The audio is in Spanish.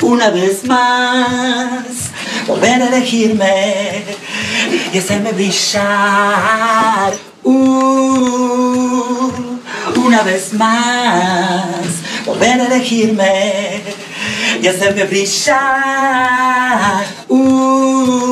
Una vez más, volver a elegirme y hacerme brillar. Una vez más, volver a elegirme y hacerme brillar.